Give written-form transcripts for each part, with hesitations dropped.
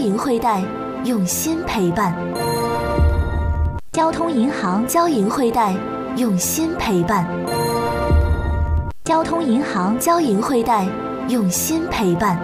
银汇贷，用心陪伴。交通银行交银汇贷，用心陪伴。交通银行交银汇贷，用心陪伴。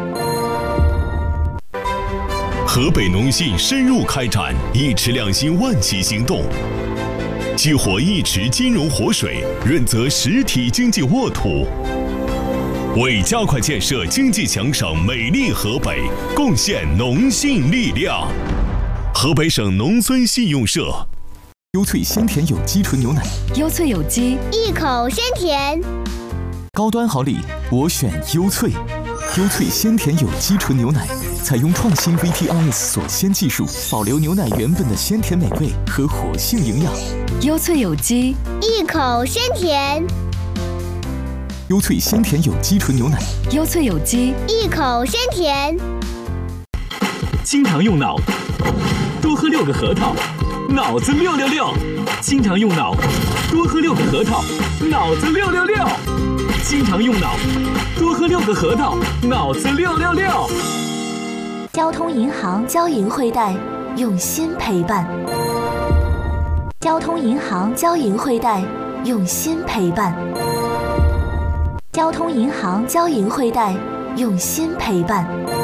河北农信深入开展一池两心万企行动，激活一池金融活水，润泽实体经济沃土，为加快建设经济强省美丽河北贡献农信力量。河北省农村信用社。 优萃鲜甜有机纯牛奶， 优萃有机， 一口鲜甜。 高端好礼，我选优萃。优萃鲜甜有机纯牛奶，采用创新 VTRS 锁鲜技术，保留牛奶原本的鲜甜美味和活性营养。 优萃有机， 一口鲜甜。 优萃鲜甜有机纯牛奶， 优萃有机， 一口鲜甜。 经常用脑，多喝6个核桃，脑子666。经常用脑，多喝6个核桃，脑子666。经常用脑，多喝6个核桃，脑子666。 交通银行交银汇贷，用心陪伴。交通银行交银汇贷，用心陪伴。交通银行交银汇贷，用心陪伴。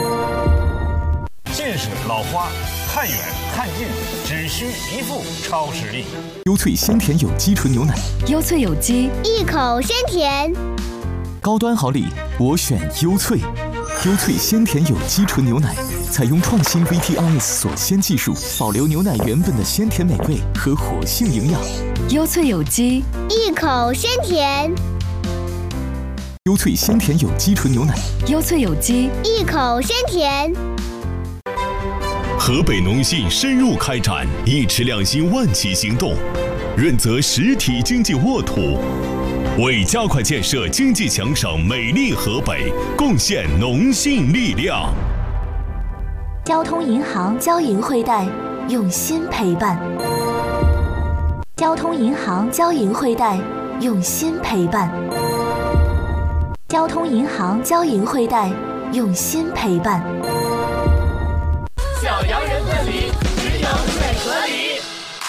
近视、老花、看远看近，只需一副超视力。 优萃鲜甜有机纯牛奶， 优萃有机， 一口鲜甜。 高端好礼，我选优萃。优萃鲜甜有机纯牛奶，采用创新 VTRS 锁鲜技术，保留牛奶原本的鲜甜美味和活性营养。 优萃有机， 一口鲜甜。 优萃鲜甜有机纯牛奶， 优萃有机， 一口鲜甜。 河北农信深入开展一池两心万企行动，润泽实体经济沃土，为加快建设经济强省美丽河北贡献农信力量。 交通银行交银汇贷，用心陪伴。交通银行交银汇贷，用心陪伴。交通银行交银汇贷，用心陪伴。 小洋人问里只有水和梨。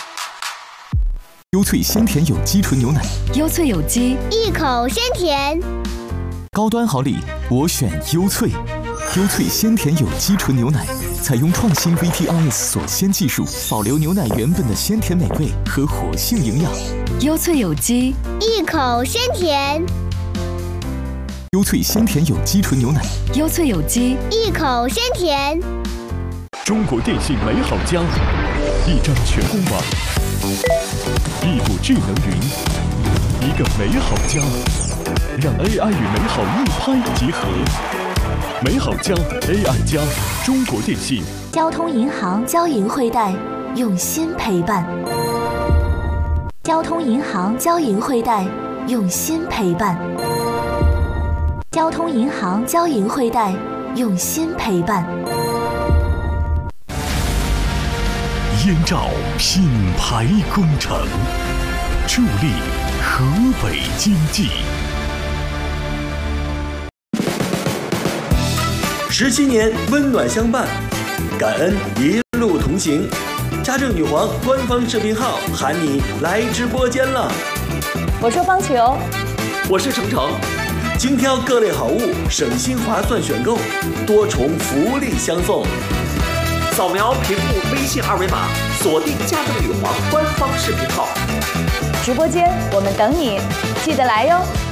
优萃鲜甜有机纯牛奶， 优萃有机， 一口鲜甜。 高端好礼，我选优萃。优萃鲜甜有机纯牛奶，采用创新 VTRS 锁鲜技术，保留牛奶原本的鲜甜美味和活性营养。 优萃有机， 一口鲜甜。 优萃鲜甜有机纯牛奶， 优萃有机， 一口鲜甜。 中国电信美好家，一张全公网，一股智能云，一个美好家，让 AI 与美好一拍即合。美好家 AI 加，中国电信。 交通银行交银汇贷，用心陪伴。交通银行交银汇贷，用心陪伴。交通银行交银汇贷，用心陪伴。 燕赵品牌工程，助力河北经济。 17年温暖相伴，感恩一路同行。家政女皇官方视频号喊你来直播间了。 我说方球， 我是程程。精挑各类好物，省心划算选购，多重福利相送。扫描屏幕微信2维码，锁定家政女皇官方视频号。 直播间我们等你，记得来哟。